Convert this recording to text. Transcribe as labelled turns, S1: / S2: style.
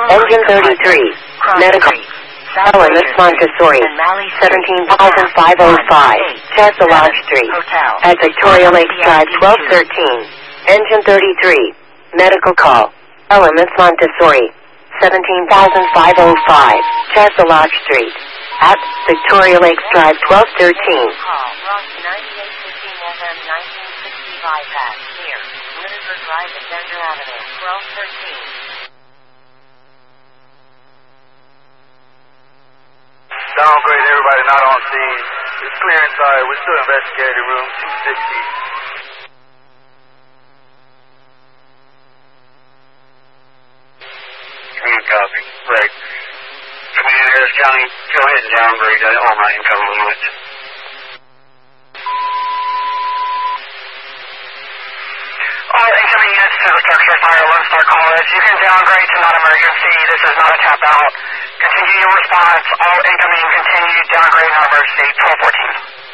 S1: Engine 33. Medical. LMS Montessori. 17,505. Chesalak Street. At Victoria Lakes Drive 1213. Engine 33. Medical call. LMS Montessori. 17,505. Chesalak Street. At Victoria Lakes Drive 1213.
S2: Downgrade everybody not on scene. It's clear inside. We're still investigating room 260. Copy. Right. Command Harris County, go ahead and downgrade all my incoming units. All incoming units to the Texas Fire Lone Star College. You can downgrade to not emergency. This is not a tap out. Continue your response. All incoming